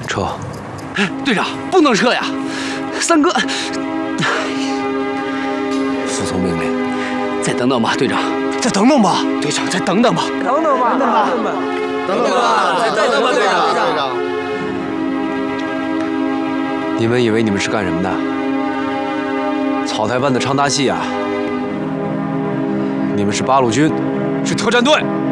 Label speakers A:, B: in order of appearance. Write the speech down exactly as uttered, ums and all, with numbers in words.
A: 撤。
B: 队长，不能撤呀！三哥，
A: 服从命令。
B: 再等等吧，队长。
C: 再等等吧，
B: 队长，再等等吧。
C: 等等吧，等等吧，
D: 等等吧，再再等吧，队长。队长，
A: 你们以为你们是干什么的？草台班的昌大系啊！你们是八路军，是特战队。